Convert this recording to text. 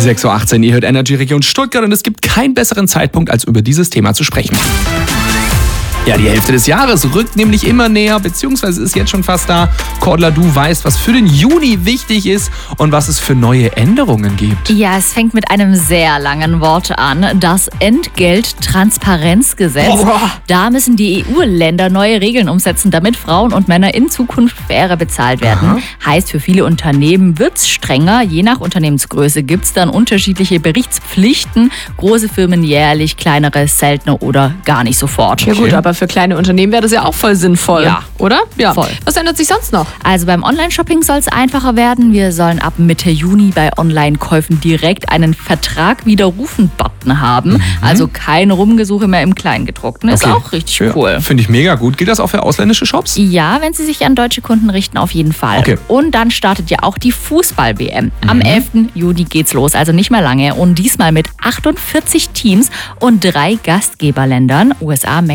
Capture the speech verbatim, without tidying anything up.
sechs Uhr achtzehn, ihr hört Energy Region Stuttgart und es gibt keinen besseren Zeitpunkt, als über dieses Thema zu sprechen. Ja, die Hälfte des Jahres rückt nämlich immer näher, beziehungsweise ist jetzt schon fast da. Cordula, du weißt, was für den Juni wichtig ist und was es für neue Änderungen gibt. Ja, es fängt mit einem sehr langen Wort an. Das Entgelttransparenzgesetz. Oh. Da müssen die E U-Länder neue Regeln umsetzen, damit Frauen und Männer in Zukunft fairer bezahlt werden. Aha. Heißt, für viele Unternehmen wird es strenger. Je nach Unternehmensgröße gibt es dann unterschiedliche Berichtspflichten. Große Firmen jährlich, kleinere seltener oder gar nicht sofort. Ja gut, aber für kleine Unternehmen wäre das ja auch voll sinnvoll, Ja. oder? Ja. Voll. Was ändert sich sonst noch? Also beim Online-Shopping soll es einfacher werden. Wir sollen ab Mitte Juni bei Online-Käufen direkt einen Vertrag-Widerrufen-Button haben. Mhm. Also kein Rumgesuche mehr im Kleingedruckten. Ist Okay. auch richtig Ja, cool. finde ich mega gut. Gilt das auch für ausländische Shops? Ja, wenn sie sich an deutsche Kunden richten, auf jeden Fall. Okay. Und dann startet ja auch die Fußball-W M. Am elften Juni geht's los, also nicht mehr lange. Und diesmal mit achtundvierzig Teams und drei Gastgeberländern, U S A,